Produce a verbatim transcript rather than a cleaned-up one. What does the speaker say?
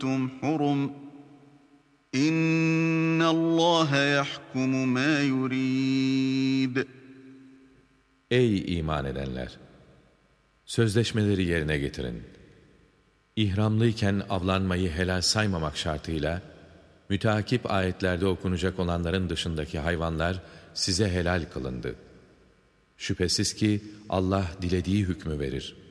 أَشْهُرٌ حُرُمٌ إِنَّ اللّٰهَ يَحْكُمُ مَا يُرِيدُ. Ey iman edenler! Sözleşmeleri yerine getirin. İhramlıyken avlanmayı helal saymamak şartıyla, müteakip ayetlerde okunacak olanların dışındaki hayvanlar size helal kılındı. Şüphesiz ki Allah dilediği hükmü verir.